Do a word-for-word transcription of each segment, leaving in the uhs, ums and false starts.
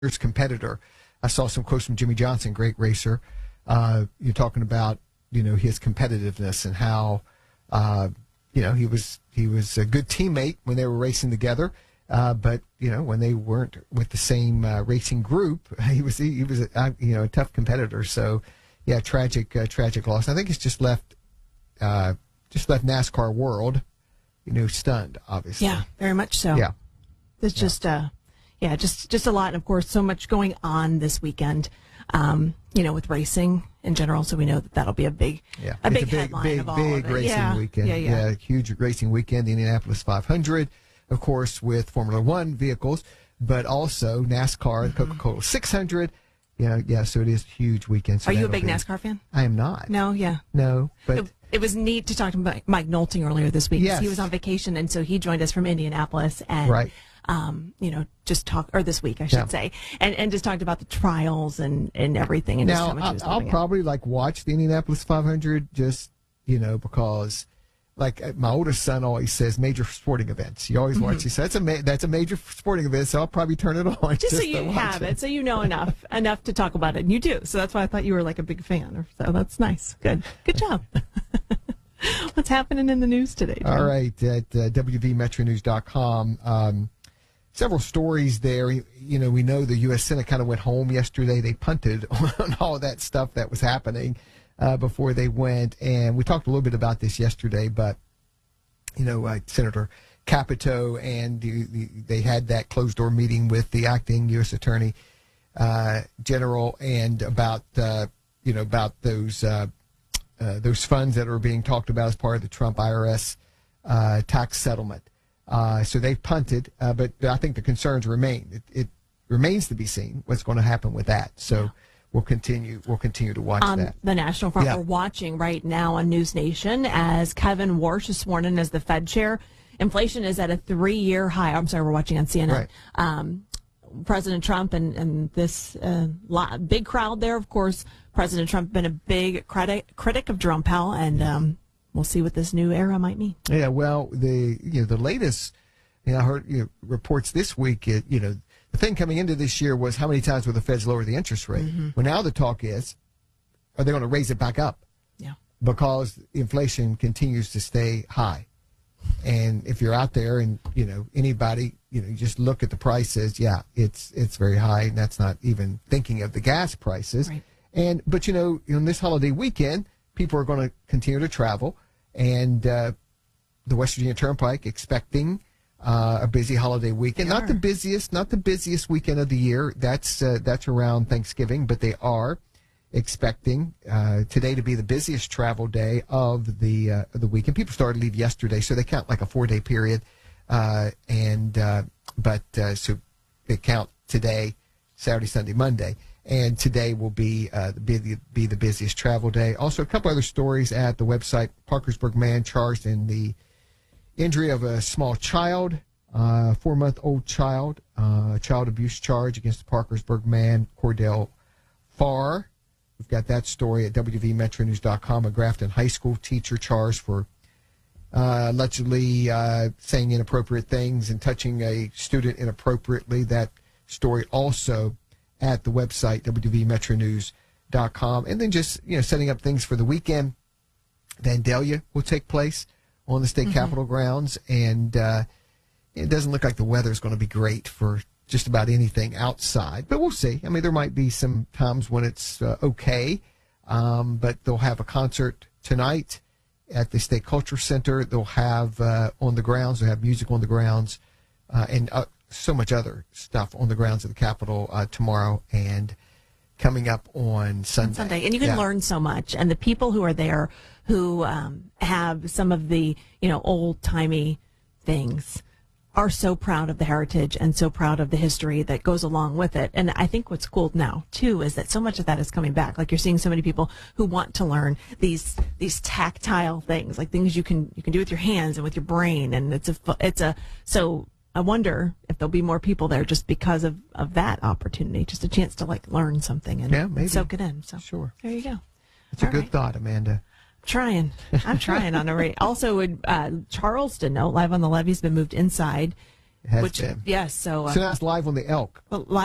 competitor. I saw some quotes from Jimmy Johnson, great racer. Uh, you're talking about, you know, his competitiveness and how, uh, you know, he was he was a good teammate when they were racing together. Uh, but you know, when they weren't with the same uh, racing group, he was he, he was a, you know a tough competitor. So, yeah, tragic uh, tragic loss. I think it's just left uh, just left NASCAR world, you know, stunned. Obviously, yeah, very much so. Yeah, it's yeah. just uh, yeah, just just a lot, and of course, so much going on this weekend. Um, you know, with racing in general, so we know that that'll be a big, yeah. a big, it's a big headline big of all big of it. racing yeah. weekend. Yeah, yeah, yeah, huge racing weekend. The Indianapolis five hundred. Of course, with Formula One vehicles, but also NASCAR, mm-hmm. Coca-Cola six hundred. Yeah, yeah. So it is a huge weekend. So Are you a big be, NASCAR fan? I am not. No, yeah, no. But it, it was neat to talk to Mike, Mike Nolting earlier this week. Yes. He was on vacation, and so he joined us from Indianapolis, and right. um, you know, just talk or this week, I should yeah. say, and and just talked about the trials and and everything. And now just how much he was I'll loving probably it. like watch the Indianapolis five hundred, just you know because. Like my oldest son always says, major sporting events. He always watches. Mm-hmm. He says that's a ma- that's a major sporting event, so I'll probably turn it on just, just so you have it. it, so you know enough enough to talk about it. And you do, so that's why I thought you were like a big fan. So that's nice. Good, good job. What's happening in the news today, Jim? All right, at uh, W V Metro News dot com, um, several stories there. You know, we know the U S Senate kind of went home yesterday. They punted on all that stuff that was happening. Uh, before they went, and we talked a little bit about this yesterday, but, you know, uh, Senator Capito, and the, the, they had that closed-door meeting with the acting U S Attorney uh, General and about, uh, you know, about those uh, uh, those funds that are being talked about as part of the Trump I R S uh, tax settlement. Uh, so they punted, uh, but I think the concerns remain. It, it remains to be seen what's going to happen with that. So. Yeah. We'll continue. We'll continue to watch on that. The national front, yeah. we're watching right now on News Nation as Kevin Warsh is sworn in as the Fed chair. Inflation is at a three-year high. I'm sorry, we're watching on C N N. Right. Um, President Trump and and this uh, lot, big crowd there. Of course, President Trump been a big critic critic of Jerome Powell, and um, we'll see what this new era might mean. Yeah. Well, the you know the latest, you know, I heard you know, reports this week. It, you know. The thing coming into this year was how many times will the Feds lower the interest rate? Mm-hmm. Well, now the talk is, are they going to raise it back up? Yeah. Because inflation continues to stay high. And if you're out there and, you know, anybody, you know, you just look at the prices, yeah, it's it's very high. And that's not even thinking of the gas prices. Right. And, but, you know, on this holiday weekend, people are going to continue to travel. And uh, the West Virginia Turnpike expecting Uh, a busy holiday weekend, They not are. the busiest, not the busiest weekend of the year. That's uh, that's around Thanksgiving, but they are expecting uh, today to be the busiest travel day of the uh, of the weekend. People started to leave yesterday, so they count like a four day period, uh, and uh, but uh, so they count today, Saturday, Sunday, Monday, and today will be uh, be the, be the busiest travel day. Also, a couple other stories at the website. Parkersburg man charged in the injury of a small child, uh, four-month-old child, uh, child abuse charge against the Parkersburg man, Cordell Farr. We've got that story at W V Metro News dot com. A Grafton High School teacher charged for uh, allegedly uh, saying inappropriate things and touching a student inappropriately. That story also at the website, W V Metro News dot com. And then just, you know, setting up things for the weekend. Vandalia will take place on the state mm-hmm. capitol grounds, and uh, it doesn't look like the weather is going to be great for just about anything outside, but we'll see. I mean, there might be some times when it's uh, okay, um, but they'll have a concert tonight at the State Culture Center. They'll have uh, on the grounds, they'll have music on the grounds, uh, and uh, so much other stuff on the grounds of the Capitol uh, tomorrow and coming up on Sunday. On Sunday. And you can yeah. learn so much. And the people who are there who um, have some of the, you know, old-timey things are so proud of the heritage and so proud of the history that goes along with it. And I think what's cool now, too, is that so much of that is coming back. Like you're seeing so many people who want to learn these these tactile things, like things you can you can do with your hands and with your brain. And it's a, it's a so I wonder if there'll be more people there just because of, of that opportunity, just a chance to like learn something and, yeah, maybe. and soak it in. So sure. There you go. It's a All good right. thought, Amanda. Trying. I'm trying on a rate. Also, uh, Charleston, no, Live on the Levee's been moved inside. It has which, been. Yes. So, uh, so now it's live on the Elk. well, live,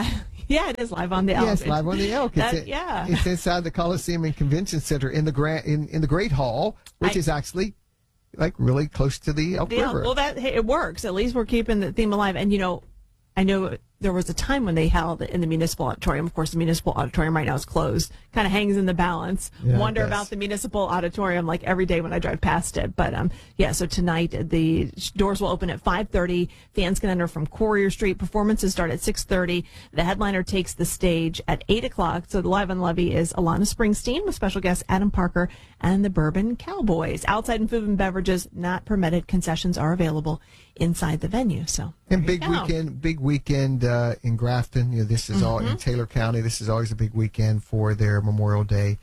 Yeah, it is live on the Elk. Yes, live on the Elk. That, It's, yeah. it's inside the Coliseum and Convention Center in the Grand in, in the Great Hall, which I, is actually like really close to the Elk the River. Elk. Well, that hey, it works. At least we're keeping the theme alive. And you know, I know there was a time when they held it in the municipal auditorium. Of course, the municipal auditorium right now is closed. Kind of hangs in the balance. Yeah, Wonder about the municipal auditorium like every day when I drive past it. But um, yeah, so tonight the doors will open at five thirty. Fans can enter from Courier Street. Performances start at six thirty. The headliner takes the stage at eight o'clock. So the live on levee is Alana Springsteen with special guest Adam Parker and the Bourbon Cowboys. Outside and food and beverages not permitted. Concessions are available inside the venue. So and big weekend, big weekend uh, in Grafton. You know, this is mm-hmm. all in Taylor County. This is always a big weekend for their Memorial Day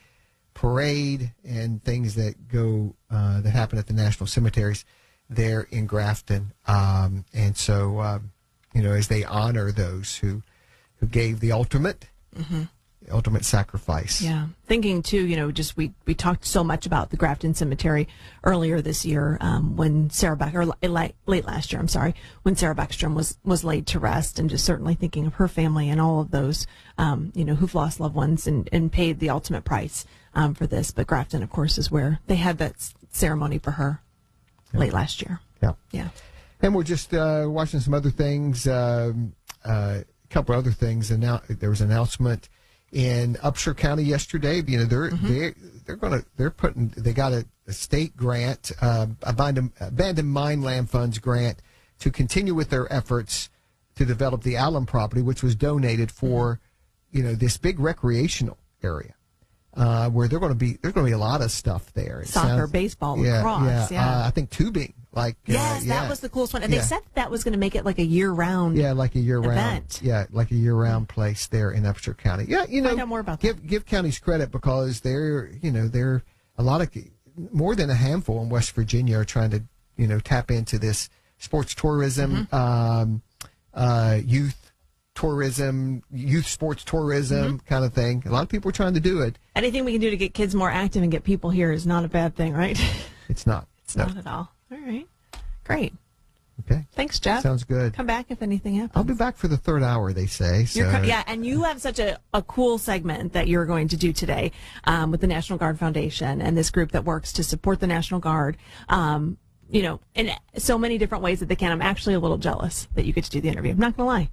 parade and things that go uh, that happen at the national cemeteries there in Grafton. Um, and so, um, you know, as they honor those who who gave the ultimate. Mm-hmm. ultimate sacrifice. Yeah. Thinking too, you know, just we, we talked so much about the Grafton Cemetery earlier this year um, when Sarah Beck, or late, late last year, I'm sorry, when Sarah Beckstrom was, was laid to rest, and just certainly thinking of her family and all of those, um, you know, who've lost loved ones and, and paid the ultimate price um, for this. But Grafton, of course, is where they had that ceremony for her yeah. late last year. Yeah. Yeah. And we're just uh, watching some other things, um, uh, a couple other things. And now there was an announcement in Upshur County yesterday. You know, they're mm-hmm. they they're going to they're putting they got a, a state grant, uh, abandoned, abandoned mine land funds grant to continue with their efforts to develop the Allen property, which was donated for, you know, this big recreational area uh, where they're going to be there's going to be a lot of stuff there. It Soccer, sounds, baseball, yeah, lacrosse, yeah. yeah. Uh, I think tubing. Like yes, uh, yeah. that was the coolest one, and yeah. they said that was going to make it like a year-round. Yeah, like a year-round. Event. Yeah, like a year-round place there in Upshur County. Yeah, you know, find out more about give that. give counties credit because they're you know they're a lot of more than a handful in West Virginia are trying to you know tap into this sports tourism, mm-hmm. um, uh, youth tourism, youth sports tourism mm-hmm. kind of thing. A lot of people are trying to do it. Anything we can do to get kids more active and get people here is not a bad thing, right? It's not. It's no. not at all. All right. Great. Okay. Thanks, Jeff. Sounds good. Come back if anything happens. I'll be back for the third hour, they say. So. Co- yeah, and you have such a, a cool segment that you're going to do today um, with the National Guard Foundation and this group that works to support the National Guard, um, you know, in so many different ways that they can. I'm actually a little jealous that you get to do the interview. I'm not going to lie.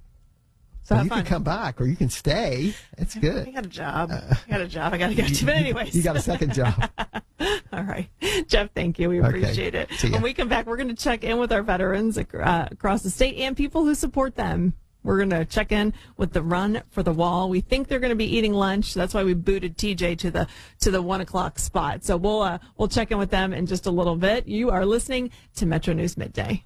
So well, you fun. can come back or you can stay. It's good. I got a job. Uh, I got a job. I got to go to. But anyways. You got a second job. All right. Jeff, thank you. We appreciate okay. it. When we come back, we're going to check in with our veterans uh, across the state and people who support them. We're going to check in with the Run for the Wall. We think they're going to be eating lunch. That's why we booted T J to the to the one o'clock spot. So we'll uh, we'll check in with them in just a little bit. You are listening to Metro News Midday.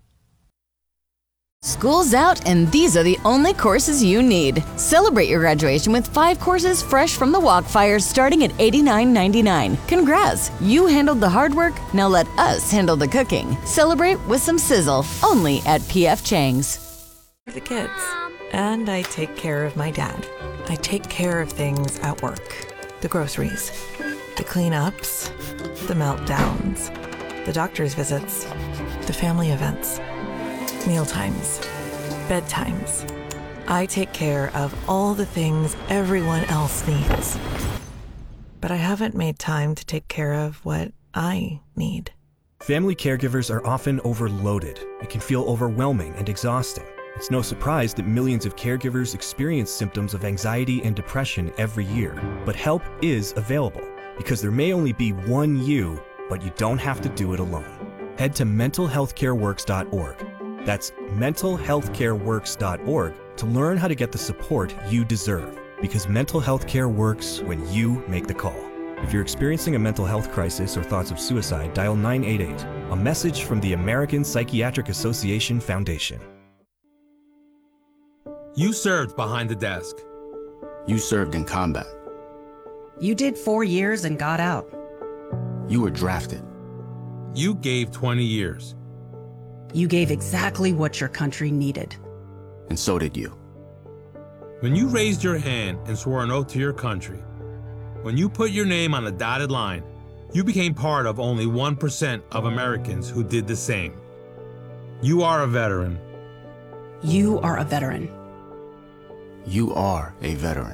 School's out, and these are the only courses you need. Celebrate your graduation with five courses fresh from the Walkfire starting at eighty-nine ninety-nine. Congrats! You handled the hard work, now let us handle the cooking. Celebrate with some sizzle, only at P F Chang's. The kids. And I take care of my dad. I take care of things at work. The groceries, the cleanups, the meltdowns, the doctor's visits, the family events. Mealtimes, bedtimes. I take care of all the things everyone else needs. But I haven't made time to take care of what I need. Family caregivers are often overloaded. It can feel overwhelming and exhausting. It's no surprise that millions of caregivers experience symptoms of anxiety and depression every year. But help is available, because there may only be one you, but you don't have to do it alone. Head to mental health care works dot org. That's mental health care works dot org to learn how to get the support you deserve, because mental health care works when you make the call. If you're experiencing a mental health crisis or thoughts of suicide, dial nine eight eight, a message from the American Psychiatric Association Foundation. You served behind the desk. You served in combat. You did four years and got out. You were drafted. You gave twenty years. You gave exactly what your country needed. And so did you. When you raised your hand and swore an oath to your country, when you put your name on a dotted line, you became part of only one percent of Americans who did the same. You are a veteran. You are a veteran. You are a veteran.